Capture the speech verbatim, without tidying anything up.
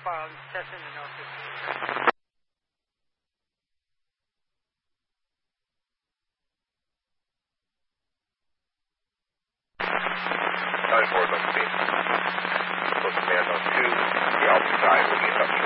profile and testing the L fifty. nine four, Lexington. Close command on two. The Alpha side will be in touch.